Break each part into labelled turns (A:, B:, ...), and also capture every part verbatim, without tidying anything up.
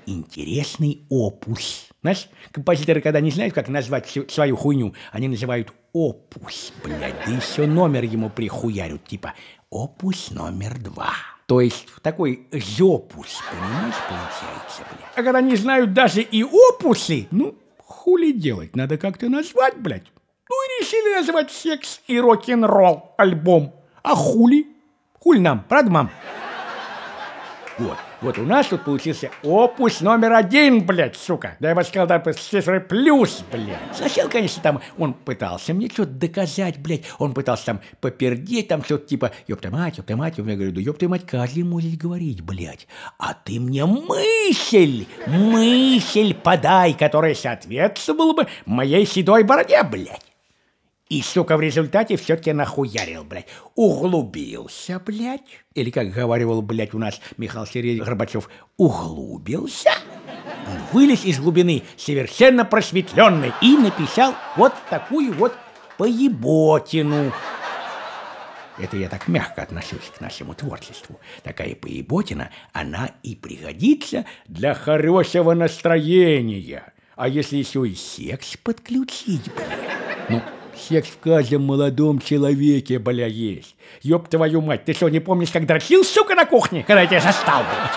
A: интересный опус. Знаешь, композиторы, когда не знают, как назвать всю, свою хуйню, они называют опус, блядь, да еще номер ему прихуярят, типа опус номер два. То есть такой жопус, понимаешь, получается, блядь. А когда не знают даже и опусы, ну, хули делать, надо как-то назвать, блядь. Ну и решили назвать «Секс и рок-н-ролл» альбом. А хули? Хули нам, правда, мам? Вот, вот у нас тут получился опус номер один, блядь, сука. Да я бы сказал, да, с цифрой плюс, блядь. Сначала, конечно, там он пытался мне что-то доказать, блядь. Он пытался там попердеть, там что-то типа, ёпта мать, ёпта мать. Я говорю, да ёпта мать, каждый может говорить, блядь. А ты мне мысль, мысль подай, которая соответствовала бы моей седой бороде, блядь. И, сука, в результате все-таки нахуярил, блядь. Углубился, блядь. Или, как говаривал, блядь, у нас Михаил Сергеевич Горбачев, углубился. Он вылез из глубины совершенно просветленный и написал вот такую вот поеботину. Это я так мягко отношусь к нашему творчеству. Такая поеботина, она и пригодится для хорошего настроения. А если еще и секс подключить, блядь, ну... Секс в каждом молодом человеке, бля, есть. Ёб твою мать, ты что, не помнишь, как дрочил, сука, на кухне, когда я тебя застал, блядь?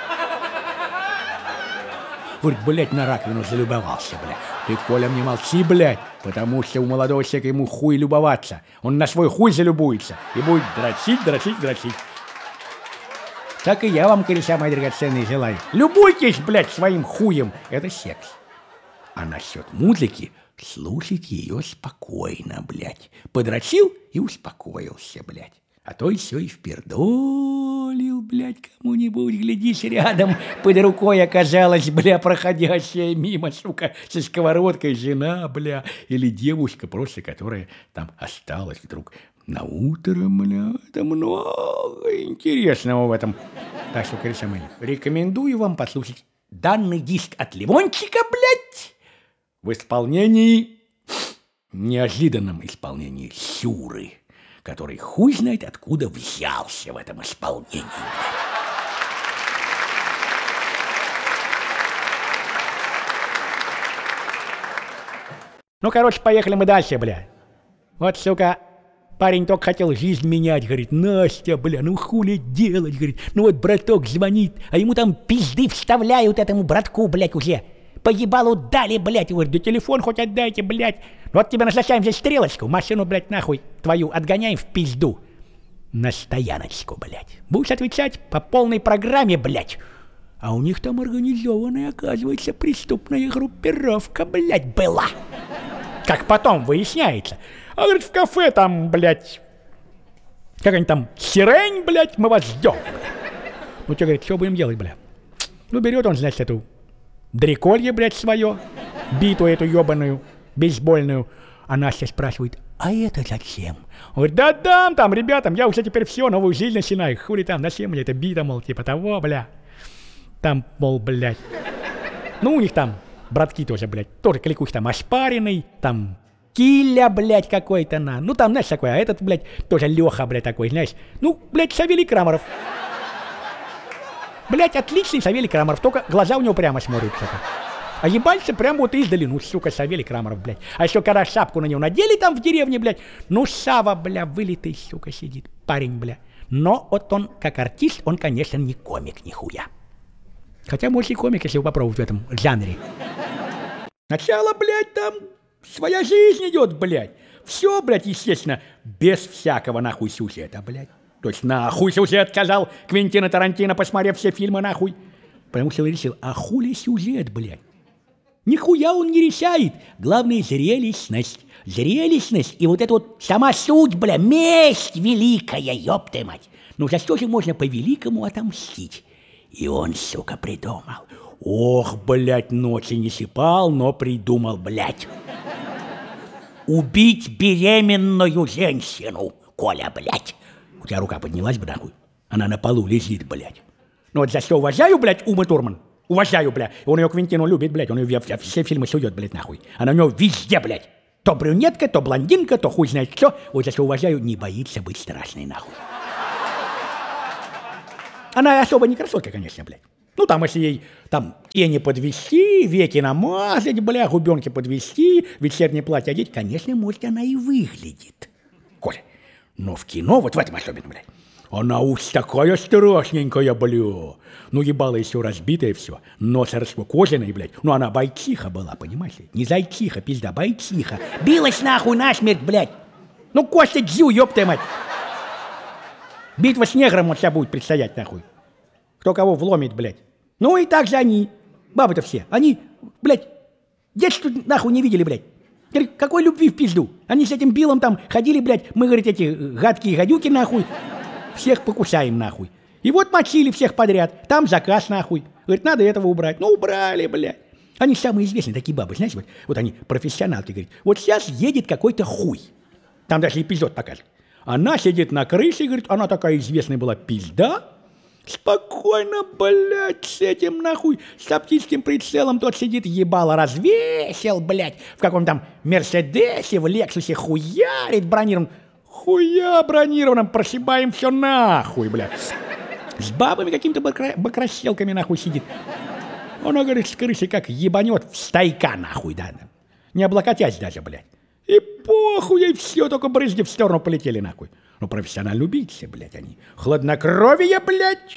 A: Вот, блядь, на раковину залюбовался, блядь. Ты, Коля, мне молчи, блядь, потому что у молодого человека ему хуй любоваться. Он на свой хуй залюбуется и будет дрочить, дрочить, дрочить. Так и я вам, кореша мои драгоценные, желаю. Любуйтесь, блядь, своим хуем. Это секс. А насчет музыки... Слушать ее спокойно, блядь. Подрочил и успокоился, блядь. А то еще и впердолил, блядь, кому-нибудь, глядишь, рядом под рукой оказалась, бля, проходящая мимо, сука, со сковородкой жена, бля, или девушка просто, которая там осталась вдруг на утро, бля. Это много интересного в этом. Так что, конечно, мои, рекомендую вам послушать данный диск от Левончика, блядь, в исполнении, неожиданном исполнении Сюры, который хуй знает откуда взялся в этом исполнении. Ну, короче, поехали мы дальше, бля. Вот, сука, парень только хотел жизнь менять, говорит, Настя, бля, ну хули делать, говорит, ну вот браток звонит, а ему там пизды вставляют этому братку, блядь, уже. По ебалу дали, блядь, говорит, да телефон хоть отдайте, блядь. Вот тебе назначаем здесь стрелочку, машину, блядь, нахуй твою отгоняем в пизду. На стояночку, блядь. Будешь отвечать по полной программе, блядь. А у них там организованная, оказывается, преступная группировка, блядь, была. Как потом выясняется. А, говорит, в кафе там, блядь, как-нибудь там, сирень, блядь, мы вас ждем. Ну, что, говорит, что будем делать, блядь? Ну, берет он, значит, эту... дреколье, блядь, свое, биту эту ебаную, бейсбольную. А Настя спрашивает, а это зачем? Он говорит, да дам там, ребятам, я уже теперь все, новую жизнь начинаю. Хули там, зачем мне это бита, мол, типа того, бля. Там, мол, блядь. Ну, у них там братки тоже, блядь, тоже кликухи там ошпаренный, там Киля, блядь, какой-то на. Ну, там, знаешь, такой, а этот, блядь, тоже Леха, блядь, такой, знаешь. Ну, блядь, Савелий Крамаров. Блять, отличный Савелий Крамаров, только глаза у него прямо смотрят, сука. А ебальцы прямо вот издали, ну, сука, Савелий Крамаров, блядь. А еще когда шапку на него надели там в деревне, блядь, ну, Сава, бля, вылитый, сука, сидит, парень, бля. Но вот он, как артист, он, конечно, не комик, нихуя. Хотя, может, и комик, если вы попробуете в этом жанре. Сначала, блядь, там своя жизнь идет, блядь. Все, блядь, естественно, без всякого нахуй сюжета, блядь. То есть нахуй сюжет, сказал Квентина Тарантино, посмотрев все фильмы, нахуй. Потому что он решил, а хули сюжет, блядь? Нихуя он не решает. Главное, зрелищность. Зрелищность и вот это вот сама суть, бля, месть великая, ёпта мать. Ну за что же можно по-великому отомстить? И он, сука, придумал. Ох, блядь, ночи не сыпал, но придумал, блядь. Убить беременную женщину, Коля, блядь. У тебя рука поднялась бы, нахуй. Она на полу лежит, блядь. Ну вот за что уважаю, блядь, Ума Турман. Уважаю, блядь. Он ее Квентину любит, блядь. Он ее все фильмы сует, блядь, нахуй. Она у него везде, блядь. То брюнетка, то блондинка, то хуй знает что. Вот за что уважаю, не боится быть страшной, нахуй. Она особо не красотка, конечно, блядь. Ну, там, если ей там тени подвести, веки намазать, бля, губенки подвести, вечернее платье одеть, конечно, может, она и выглядит. Коля, но в кино, вот в этом особенно, бля, она уж такая страшненькая, бля. Ну, ебало и все разбитое, все. Нос раскукоженный, блядь. Ну, она бойчиха была, понимаешь ли? Не зайчиха, пизда, бойчиха. Билась нахуй насмерть, блядь. Ну, Костя Дзю, ёптая мать. Битва с негром вот сейчас будет предстоять, нахуй. Кто кого вломит, блядь. Ну, и так же они, бабы-то все, они, блядь, детство нахуй не видели, блядь. Какой любви в пизду? Они с этим Биллом там ходили, блядь, мы, говорит, эти гадкие гадюки, нахуй, всех покусаем, нахуй. И вот мочили всех подряд, там заказ, нахуй. Говорит, надо этого убрать. Ну, убрали, блядь. Они самые известные такие бабы, знаете, вот, вот они профессионалки, говорят, вот сейчас едет какой-то хуй. Там даже эпизод покажет. Она сидит на крыше, говорит, она такая известная была пизда. Спокойно, блядь, с этим, нахуй, с оптическим прицелом тот сидит, ебало развесил, блядь, в каком-то там Мерседесе, в Лексусе хуярит бронированным. Хуя бронированным, прошибаем все нахуй, блядь. С бабами какими-то бакра... бакращелками, нахуй, сидит. Она, говорит, с крыши как ебанет в стайка, нахуй, да, не облокотясь даже, блядь. И похуй ей все, только брызги в сторону полетели, нахуй. Ну, профессиональные убийцы, блядь, они. Хладнокровие, блядь.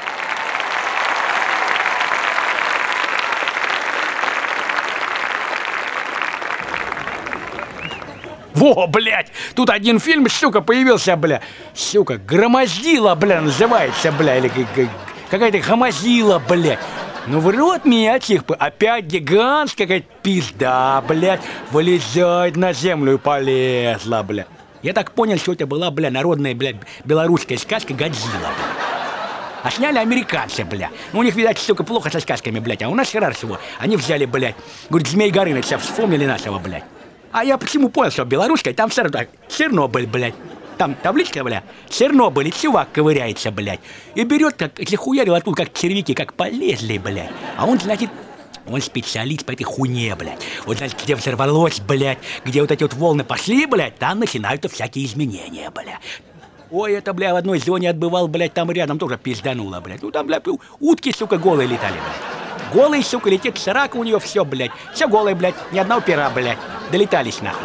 A: Во, блядь, тут один фильм, сука, появился, бля. Сука, «Громоздила», бля, называется, бля, или какая-то «Громоздила», бля. Ну, в рот меня, типа, опять гигантская какая-то пизда, блядь, вылезает на землю и полезла, бля. Я так понял, что это была, бля, народная, блядь, белорусская сказка «Годзилла», бля. А сняли американцы, бля. Ну, у них, видать, сука, плохо со сказками, блядь. А у нас хорошо. Они взяли, блядь, говорит, Змей Горыныча, вспомнили нашего, блядь. А я почему понял, что белорусская, там все равно Чернобыль, блядь. Там табличка, бля, Чернобыль, и чувак ковыряется, блядь. И берет, как, захуярил оттуда, как червяки, как полезли, блядь. А он, значит, он специалист по этой хуйне, блядь. Вот, значит, где взорвалось, блядь, где вот эти вот волны пошли, блядь, там начинаются всякие изменения, блядь. Ой, это, бля, в одной зоне отбывал, блядь, там рядом тоже пиздануло, блядь. Ну, там, бля, утки, сука, голые летали, блядь. Голый, сука, летит срака у нее, все, блядь. Все голое, блядь, ни одного пера, блядь. Долетались, нахуй.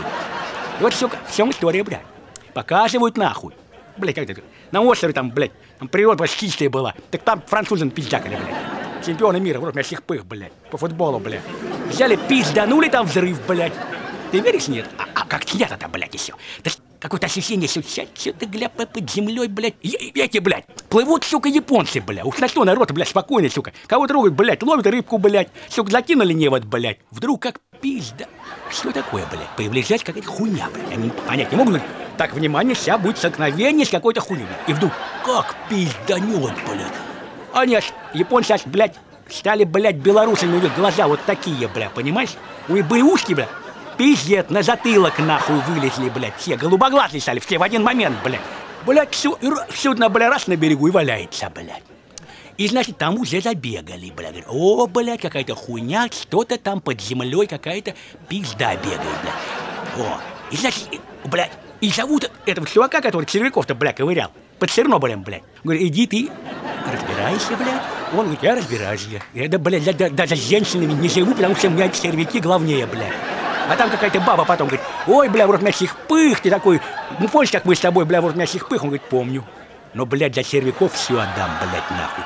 A: И вот, сука, в чем история, блядь. Показывают, нахуй. Блядь, как это? На острове там, блядь, там природа почти чистая была. Так там французы пиздякали, блядь. Чемпионы мира, вот мясих пых, блядь, по футболу, блядь. Взяли, пизданули там взрыв, блядь. Ты веришь, нет? А, а как снято-то, блядь, еще? Да какое-то ощущение, что что-то, бля, под землей, блядь. Эти, блядь, плывут, сука, японцы, блядь. Уж на что народ, блядь, спокойный, сука. Кого трогают, блядь, ловят рыбку, блядь. Сука, закинули невод, блядь. Вдруг как пизда. Что такое, блядь? Появляется какая-то хуйня, блядь. Они понять не могут. Так, внимание, сейчас будет столкновение с какой-то хуйней. И вдруг как пизданет, блядь. Они аж, японцы аж, блядь, стали, блядь, белорусами, у них глаза вот такие, блядь, понимаешь? У них были ушки, блядь. Пиздец, на затылок нахуй вылезли, блядь, все голубоглазые стали, все в один момент, блядь. Блядь, судно, блядь, раз на берегу и валяется, блядь. И, значит, там уже забегали, блядь. О, блядь, какая-то хуйня, что-то там под землей, какая-то пизда бегает, блядь. О, и, значит, блядь, и зовут этого чувака, который червяков-то, блядь, ковырял, под Чернобылем, блядь. Говорит, иди ты, разбирайся, блядь. Он говорит, я разбираюсь, блядь. Я, да, блядь, даже с женщинами не живу, потому что у меня червяки главнее, блядь. А там какая-то баба потом говорит, ой, бля, вот у меня сих-пых, ты такой, ну помнишь, как мы с тобой, бля, вот у меня сих-пых? Он говорит, помню. Но, блядь, для червяков все отдам, блядь, нахуй.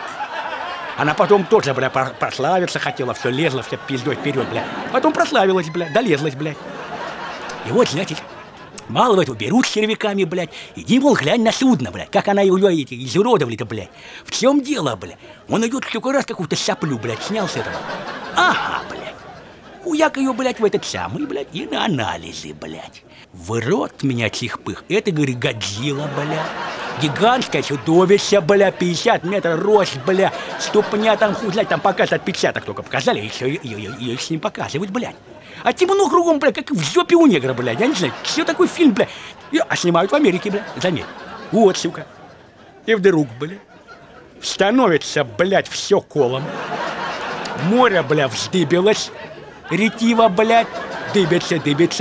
A: Она потом тоже, бля, прославиться хотела, все лезла, все пиздой вперед, бля. Потом прославилась, бля, долезлась, блядь. И вот, значит, малого этого берут с червяками, блядь, иди, мол, глянь на судно, блядь, как она ее эти изуродовали-то, блядь. В чем дело, блядь? Он идет сколько раз какую-то соплю, блядь, снял с этого. Ага, блядь. Хуяк ее, блядь, в этот самый, блядь, и на анализы, блядь. В рот меня чих-пых. Это, говорит, Годзилла, блядь. Гигантское чудовище, бля, пятьдесят метров рост, бля. Ступня там, хуй знать, там показывают отпечаток только показали, и все, ее с ним показывают, блядь. А темно кругом, бля, как в жопе у негра, блядь. Я не знаю, что такой фильм, бля. А снимают в Америке, бля, заметь. Вот, сука. И вдруг, бля, становится, блядь, все колом. Море, бля, вздыбилось. Ретива, блядь, дыбится, дыбится.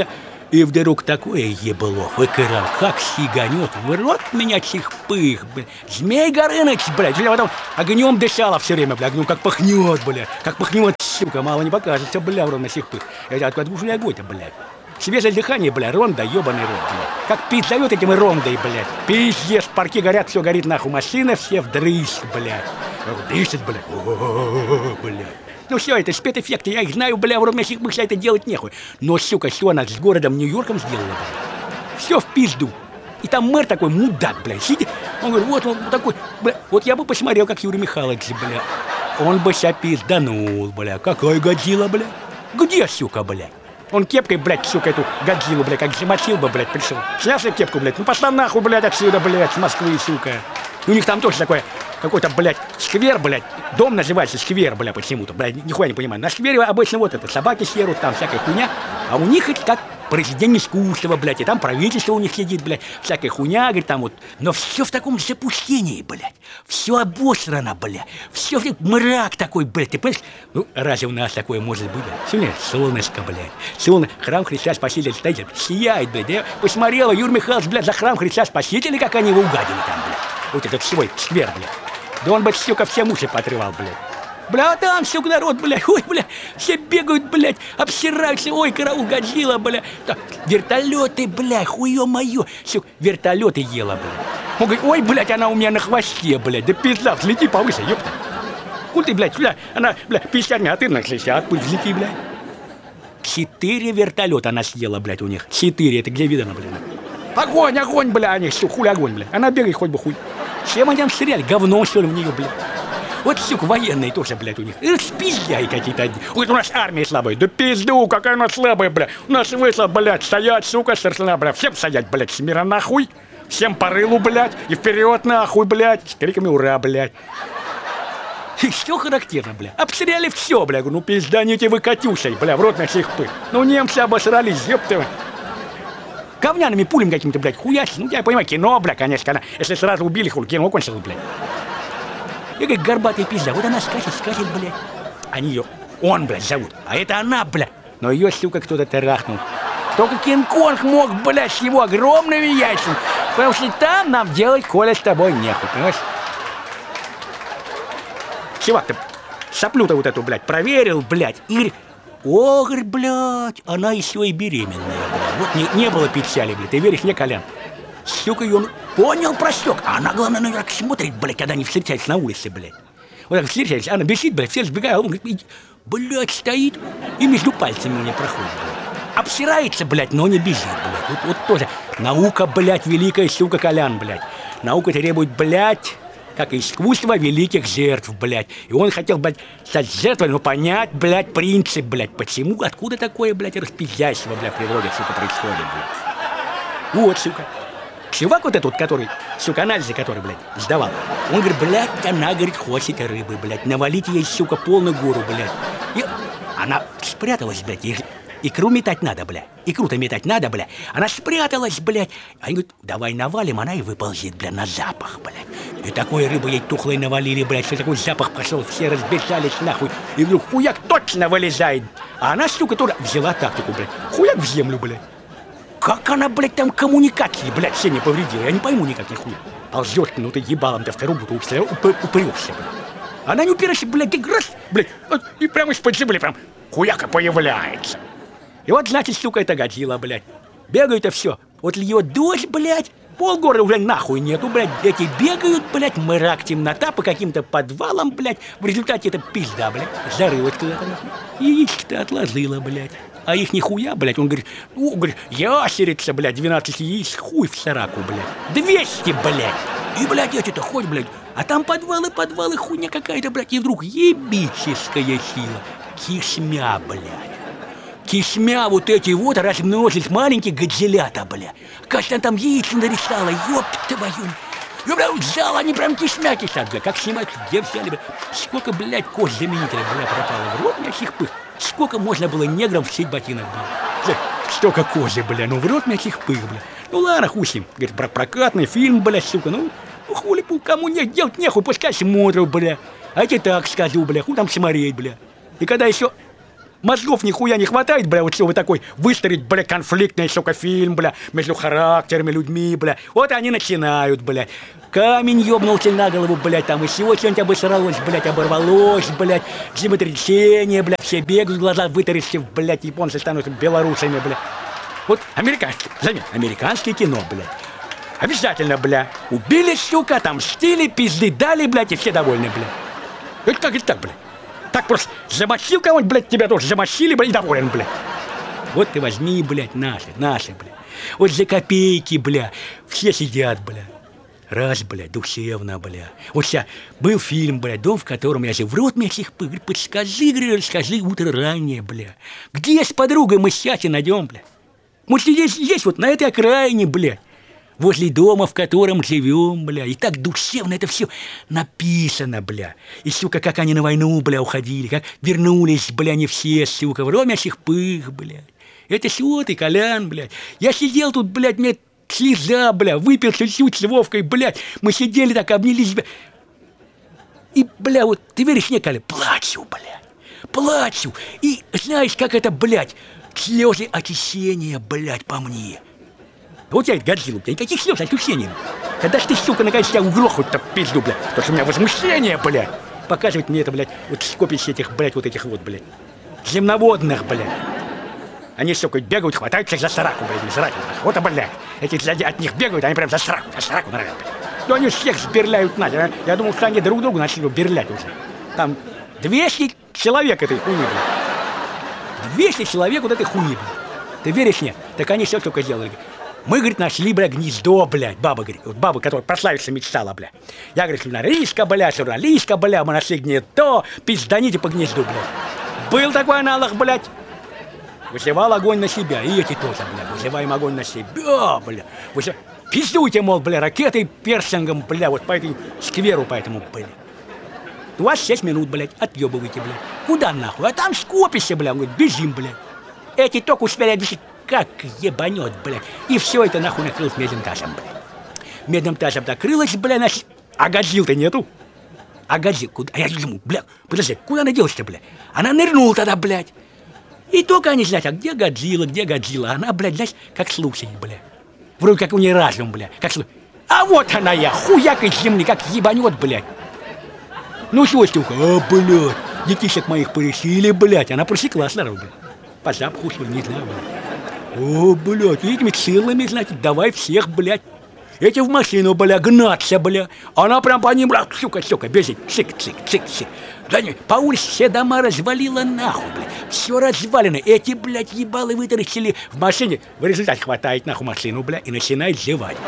A: И вдруг такое ебло выкрал, как сиганет, в рот меня чихпых, блядь. Змей Горыныч, блядь, или потом огнем дышала все время, блядь, огнем как пахнет, блядь, как пахнет, сука, мало не покажется, бля, в рот на чихпых. Это откуда уже огонь-то, блядь. Свежее дыхание, бля, ронда, ебаный рот, блядь. Как пить зовет этим рондой, блядь. Пиздец, парки горят, все горит нахуй, машины все вдрысь, блядь. Дышит, блядь, о-о-о-о, блядь. Ну все, это спецэффекты, я их знаю, бля, в рот на чихпых, это делать нехуй. Но, сука, что она с городом Нью-Йорком сделала, блядь? Все в пизду. И там мэр такой мудак, блядь, сидит. Он говорит, вот он такой, бля, вот я бы посмотрел, как Юрий Михайлович, бля. Он бы себя пизданул, бля. Какой Годзилла, бля? Где, сука, бля? Он кепкой, блядь, сука, эту Годзиллу, блядь, как замочил бы, блядь, пришел. Снял себе кепку, блядь, ну пошла нахуй, блядь, отсюда, блядь, с Москвы, сука. У них там тоже такое, какой-то, блядь, сквер, блядь, дом называется сквер, блядь, почему-то, блядь, нихуя не понимаю. На сквере обычно вот это, собаки серут, там всякая хуйня, а у них это как произведение искусства, блядь, и там правительство у них сидит, блядь, всякая хуйня, говорит, там вот. Но все в таком запустении, блядь, все обосрано, блядь, все мрак такой, блядь, ты понимаешь? Ну, разве у нас такое может быть, блядь? Сегодня солнышко, блядь, солнышко, храм Христа Спасителя стоит, сияет, блядь, я посмотрела, Юрий Михайлович, блядь, за храм Христа Спасителя, как они его угадили там, блядь, вот этот свой сквер, блядь, да он бы, сука, все уши поотрывал, блядь. Бля, а там, сука, народ, блядь, ой, бля, все бегают, блядь, обсираются, ой, караул, Годзилла, бля. Так, вертолеты, блядь, хуё моё, сука, вертолеты ела, блядь. Он говорит, ой, блядь, она у меня на хвосте, блядь, да пизда, взлети повыше, ёпта. Куль ты, блядь, бля, она, бля, пятьдесят, а ты на шестьдесят, пусть взлети, блядь. Четыре вертолета она съела, блядь, у них, четыре, это где видано, блядь. Огонь, огонь, бля, они, сука, хули огонь, блядь, она бегает хоть бы хуй. Чем они там стреляли, говно, что ли, в нее, блядь. Вот, сука, военные тоже, блядь, у них. И распиздяи какие-то одни. Ой, у нас армия слабая. Да пизду, какая она слабая, блядь. У нас вышла, блядь, стоять, сука, старшина, блядь. Всем стоять, блядь, с мира нахуй. Всем по рылу, блядь. И вперед, нахуй, блядь. С криками ура, блядь. И все характерно, блядь. Обстреляли все, блядь. Ну, пизданите вы Катюшей, блядь, в рот на чихпы. Ну, немцы обосрались, ёпты. Говняными пулями какими-то, блядь, хуячить. Ну, я понимаю, кино, блядь, конечно, она. Если сразу убили, хуй, кино кончилось, блядь. И как горбатая пизда, вот она скачет, скачет, блядь. Они ее, он, блядь, зовут, а это она, блядь. Но ее, сука, кто-то трахнул. Только Кинг-Конг мог, блядь, с его огромными яйцами. Потому что там нам делать, Коля, с тобой нехуй, понимаешь? Чувак, ты соплю-то вот эту, блядь, проверил, блядь, и говорит, о, говорит, блядь, она еще и беременная, блядь. Вот не, не было печали, блядь, ты веришь мне, Колян? Сука, ее понял, просек. А она, главное, на нее так смотрит, блядь, когда они встречаются на улице, блядь. Вот так встречаются, она бежит, блядь, все сбегают, он говорит, блядь, стоит и между пальцами у нее проходит, блядь. Обсирается, блядь, но не бежит, блядь. Вот, вот тоже. Наука, блядь, великая, сука, Колян, блядь. Наука требует, блядь, как искусство великих жертв, блядь. И он хотел, блядь, стать жертвой, но понять, блядь, принцип, блядь, почему, откуда такое, блядь, распиздяйство, блядь, в природе, сука, происходит, блядь. Вот, сука. Чувак вот этот, который, сука, анализы, который, блядь, сдавал, он говорит, блядь, она, говорит, хочет рыбы, блядь, навалить ей, сука, полную гору, блядь. И она спряталась, блядь, и икру метать надо, блядь, икру-то метать надо, блядь. Она спряталась, блядь. Они говорят, давай навалим, она и выползет, блядь, на запах, блядь. И такой рыбы ей тухлой навалили, блядь, что такой запах пошел, все разбежались, нахуй. И вдруг хуяк точно вылезает. А она, сука, тоже взяла тактику, блядь, хуяк в землю, блядь. Как она, блядь, там коммуникации, блядь, все не повредила? Я не пойму никак, нихуя. Ползёшь, ну ты ебалом-то в коробу-то упрёшься, блядь. Она не упирается, блядь, как раз, блядь, и прямо из-под земли прям хуяка появляется. И вот, значит, сука, это Годзилла, блядь. Бегают-то все. Вот льет дождь, блядь, полгорода уже нахуй нету, блядь. Эти бегают, блядь, мрак, темнота по каким-то подвалам, блядь. В результате это пизда, блядь, зарылась куда-то, нахуй. Яички-то отложила, блядь. А их нихуя, блядь, он говорит, ну, говорит, ящерица, блядь, двенадцать яиц, хуй в сараку, блядь. двести, блядь. И, блядь, эти-то хоть, блядь. А там подвалы, подвалы, хуйня какая-то, блядь. И вдруг ебическая сила. Кишмя, блядь. Кишмя вот эти вот размножились маленькие годзиллята, блядь. Кажется, там яйца нарисовала, ёб твою. И, блядь, взял, они прям кишмя кишат, блядь. Как снимать, где взяли, блядь. Сколько, блядь, кость заменителя, блядь, пропало. В рот мясих пых. Сколько можно было неграм всеть ботинок, блядь. Столько кожи, бля, ну в рот мясих пых, бля. Ну ладно, хуй с ним. Говорит, про прокатный фильм, бля, сука, ну, ну хули, кому не делать нехуй, пускай смотрят, бля. А я тебе так скажу, бля, хуй там смотреть, бля. И когда еще Мозгов нихуя не хватает, бля, вот все, вы такой выстроить, бля, конфликтный, сука, фильм, бля, между характерами, людьми, бля. Вот они начинают, бля. Камень ёбнулся на голову, блядь, там и всего что-нибудь обосралось, блядь, оборвалось, блядь, землетрясение, блядь, все бегают, глаза вытаращив, блядь, японцы становятся белорусами, блядь. Вот американское, заметь, американское кино, блядь. Обязательно, бля. Убили, сука, отомстили, пизды дали, блядь, и все довольны, блядь. Это как это так, блядь? Так просто замочил кого-нибудь, блядь, тебя тоже замочили, блядь, и доволен, блядь. Вот ты возьми, блядь, наши, наши, блядь. Вот за копейки, бля, все сидят, бля. Раз, бля, душевно, бля. Вот сейчас был фильм, бля, дом, в котором я же в рот месяц, говорит, подскажи, говорит, расскажи утро ранее, бля. Где с подругой мы счастье найдем, бля? Мы здесь, здесь вот на этой окраине, бля. Возле дома, в котором живем, бля. И так душевно это все написано, бля. И, сука, как они на войну, бля, уходили, как вернулись, бля, не все, сука, в ромящих пых, блядь. Это всего ты, Колян, блядь. Я сидел тут, блядь, мне слеза, бля, выпил чуть-чуть с Вовкой, блядь. Мы сидели так, обнялись, бля. И, бля, вот, ты веришь мне, Коля, плачу, блядь. Плачу. И знаешь, как это, блядь, слезы отечения, блядь, по мне. Вот я это Годзилла, у тебя никаких слез, ощущений. Когда ж ты, сука, наконец тебя угрохнуть-то пизду, блядь. Потому что у меня возмущение, блядь. Показывает мне это, блядь, вот скопище этих, блядь, вот этих вот, блядь, земноводных, блядь. Они, сука, бегают, хватаются за сраку, блядь, за раку. Вот, а, блядь. Эти сзади от них бегают, они прям за сраку, за сраку норовят, блядь. Ну, они всех сберляют нахер. Я думал, что они друг другу начали берлять уже. Там двести человек этой хуйни, блядь. двести человек вот этой хуйни, блядь. Ты веришь мне? Так они все только сделали. Мы, говорит, нашли, бля, гнездо, блядь. Баба, говорит, вот баба, которая прославиться мечтала, бля. Я, говорит, журналистка, бля, журналистка, бля, мы нашли гнездо, пизданите по гнезду, блядь. Был такой аналог, блядь. Вызывал огонь на себя, и эти тоже, бля, вызываем огонь на себя, бля. Вызыв... Пиздуйте, мол, бля, ракетой, персингом, бля, вот по этой скверу, по этому, бля. двадцать шесть минут, блядь, отъебывайте, бля. Куда нахуй? А там скопище, бля, он говорит, бежим, бля. Эти только успели объяснить, как ебанет, бля. И все это нахуй накрылось медным тазом, бля. Медным тазом накрылось, бля, значит, а Годзиллы-то нету. А Годзилла, куда? А я думаю, бля, подожди, куда она делась-то, бля? Она нырнула тогда, блядь. И только они знают, а где Годзилла, где Годзилла? Она, блядь, знаешь, как слушает, бля. Вроде как у нее разум, бля, как слушает. А вот она я, хуяк из земли, как ебанет, блядь. Ну что, штука, а, блядь, детишек моих порешили, блядь. Она просекла сразу, блядь. По запаху, что ли, не знаю, блядь. О, блядь, этими целыми, значит, давай всех, блядь. Эти в машину, бля, гнаться, бля. Она прям по ним, бля, сука, сука, бежит. Цик, цик, цик, цик. Да не, по улице все дома развалила нахуй, бля. Все развалено. Эти, блядь, ебалы вытаращили в машине. В результате хватает нахуй машину, бля, и начинает зевать.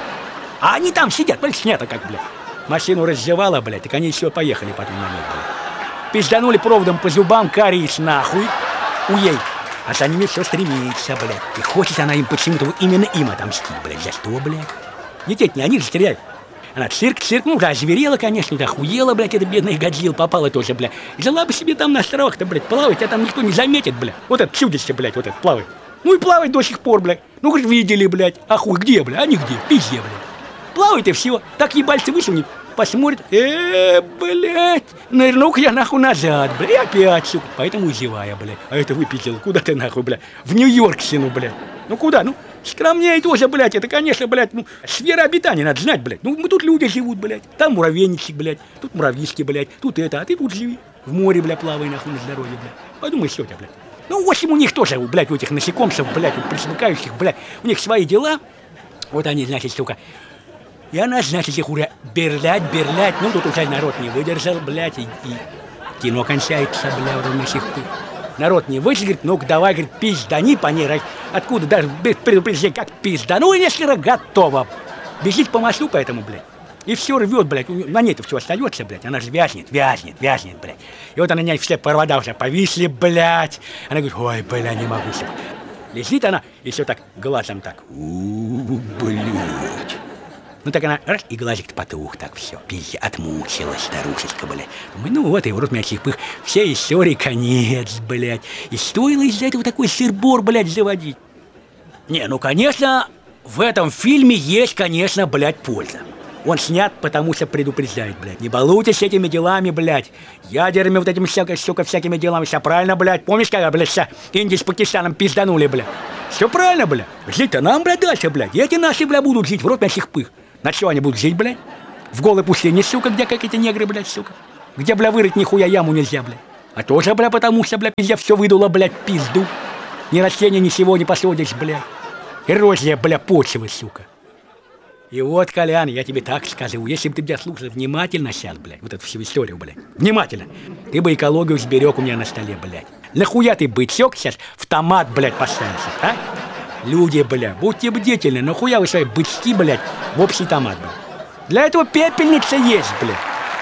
A: А они там сидят, блядь, снято как, бля. Машину раззевала, блядь, так они еще поехали потом на них, бля. Пизданули проводом по зубам, кариес нахуй. Уей. А за ними все стремится, блядь. И хочет она им почему-то именно им отомстить, блядь. За что, блядь? Детей не они же стреляют. Она цирк, цирк, ну да, озверела, конечно, да, охуела, блядь, эта бедная Годзилла попала тоже, блядь. Жила бы себе там на островах-то, блядь, плавать, тебя там никто не заметит, блядь. Вот это чудище, блядь, вот это плавает. Ну и плавает до сих пор, блядь. Ну, говорит, видели, блядь. А хуй, где, блядь, а нигде, в пизде, блядь. Плавает и все. Так ебальцы высунет, посмотрит, э, блядь, нырну-ка я нахуй назад, блядь, и опять, сука. Поэтому зевая, блядь. А это выпиздил, куда ты нахуй, блядь? В Нью-Йорк сину, блядь. Ну куда, ну? Скромнее тоже, блядь, это, конечно, блядь, ну, сфера обитания надо знать, блядь. Ну, мы тут люди живут, блядь, там муравейники, блядь, тут муравьишки, блядь, тут это, а ты тут живи. В море, блядь, плавай, нахуй, на здоровье, блядь. Подумай, что у тебя, блядь. Ну, в общем, у них тоже, блядь, у этих насекомцев, блядь, у присмыкающих, блядь, у них свои дела. Вот они, значит, сука. И она, значит, их уже берлять, берлять. Ну, тут уже народ не выдержал, блядь, и, и кино кончается, блядь, вот на сих пор. Народ не вышел, говорит, ну-ка давай, говорит, пиздани по ней, откуда даже без предупреждения, как пиздану, и если готово. Бежит по мосту поэтому, блядь. И все рвет, блядь, на ней-то все остается, блядь, она же вязнет, вязнет, вязнет, блядь. И вот она, на ней все провода уже повисли, блядь. Она говорит, ой, бля, не могу себе. Лежит она, и все так, глазом так, у-у-у, блядь. Ну так она, раз, и глазик-то потух, так все, пизде, отмучилась старушечка, блядь. Думаю, ну вот, и в рот мячих пых, все истории конец, блядь. И стоило из-за этого такой сыр-бор, блядь, заводить. Не, ну, конечно, в этом фильме есть, конечно, блядь, польза. Он снят, потому что предупреждает, блядь. Не балуйтесь этими делами, блядь. Ядерными вот этими, всякой, сука, всякими делами. Все правильно, блядь. Помнишь, когда, блядь, вся Индия с Пакистаном пизданули, блядь? Все правильно, блядь. Жить-то нам, блядь, дальше, блядь. И эти наши, блядь, будут жить в рот наших пых. На что они будут жить, блядь? В голой пустыне, сука, где какие-то негры, блядь, сука. Где, бля, вырыть нихуя яму нельзя, блядь. А тоже, бля, потому что, бля, пиздец, все выдуло, блядь, пизду. Ни растения, ничего не посадишь, блядь. Эрозия, бля, почвы, сука. И вот, Колян, я тебе так скажу, если бы ты меня слушал внимательно сейчас, блядь, вот эту всю историю, блядь, внимательно, ты бы экологию сберег у меня на столе, блядь. Нахуя ты бычок сейчас в томат, блядь, поставился, а? Люди, блядь, будьте бдительны, нахуя вы свои бычки, блядь, в общий томат, блядь. Для этого пепельница есть, блядь.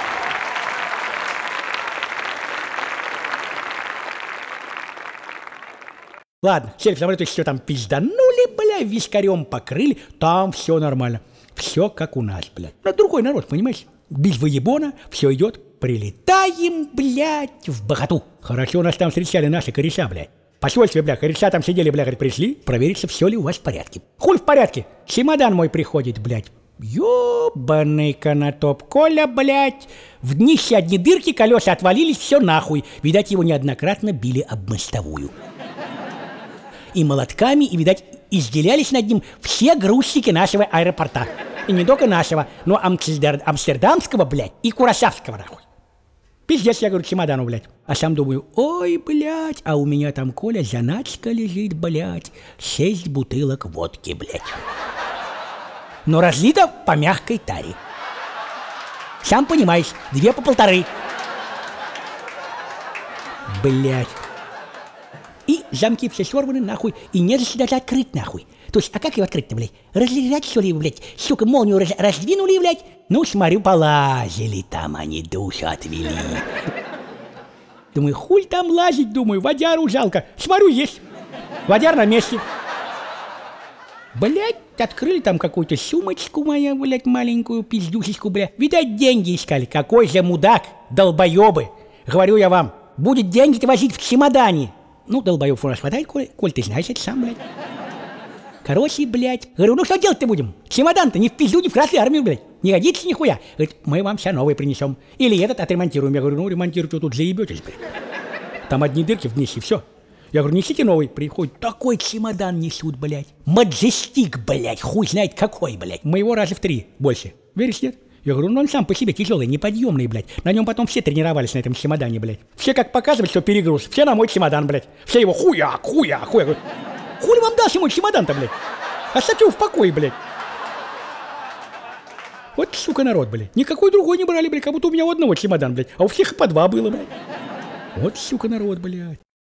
A: Ладно, сели в самолет, все там пизданули, бля, вискарем покрыли, там все нормально. Все как у нас, блядь. На другой народ, понимаешь? Без выебона, все идет. Прилетаем, блядь, в Богату. Хорошо нас там встречали наши кореша, блядь. Посольстве, бля, кореша там сидели, бля, говорит, пришли провериться, все ли у вас в порядке. Хуй в порядке. Чемодан мой приходит, блядь. Ёбаный канатоп. Коля, блядь, в днище одни дырки, колеса отвалились, все нахуй. Видать, его неоднократно били об мостовую. И молотками, и, видать, изделялись над ним все грузчики нашего аэропорта. И не только нашего, но амстердам, амстердамского, блядь, и курасавского, нахуй. Пиздец, я говорю, чемодану, блядь. А сам думаю, ой, блядь, а у меня там, Коля, заначка лежит, блядь, шесть бутылок водки, блядь. Но разлито по мягкой таре. Сам понимаешь, две по полторы. Блядь. И замки все сорваны, нахуй, и не за себя даже открыть, нахуй. То есть, а как его открыть-то, блядь? Разлежать, что ли, блядь? Сука, молнию раз раздвинули, блядь? Ну, смотрю, полазили там они, душу отвели. Думаю, хуй там лазить, думаю, водяру жалко. Смотрю, есть. Водяр на месте. Блядь, открыли там какую-то сумочку мою, блядь, маленькую пиздюшечку, блядь. Видать, деньги искали. Какой же мудак, долбоебы. Говорю я вам, будет деньги-то возить в чемодане. Ну, долбоёб у нас хватает, Коль, Коль, ты знаешь это сам, блядь. Короче, блядь. Говорю, ну что делать-то будем? Чемодан-то не в пизду, не в Красную Армию, блядь. Не годится нихуя. Говорит, мы вам сейчас новый принесем. Или этот отремонтируем. Я говорю, ну ремонтируйте, тут заебетесь, блядь. Там одни дырки в днище, все. Я говорю, несите новый. Приходит, такой чемодан несут, блядь. Маджестик, блядь, хуй знает какой, блядь. Моего раза в три больше. Веришь, нет? Я говорю, ну он сам по себе тяжелый, неподъемный, блядь. На нем потом все тренировались на этом чемодане, блядь. Все как показывают, что перегруз. Все на мой чемодан, блядь. Все его хуяк, хуяк, хуяк. Я говорю, хули вам дался мой чемодан-то, блядь? Оставьте его в покое, блядь. Вот, сука, народ, блядь. Никакой другой не брали, блядь. Как будто у меня у одного чемодан, блядь. А у всех по два было, блядь. Вот, сука, народ, блядь.